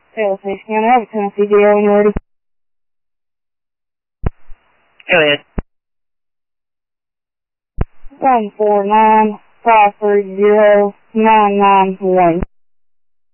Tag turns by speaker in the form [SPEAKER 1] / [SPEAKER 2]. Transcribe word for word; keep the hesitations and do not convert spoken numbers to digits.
[SPEAKER 1] Sales station, I have a Tennessee D O when you're ready.
[SPEAKER 2] Go ahead.
[SPEAKER 1] One four nine five three zero nine nine one.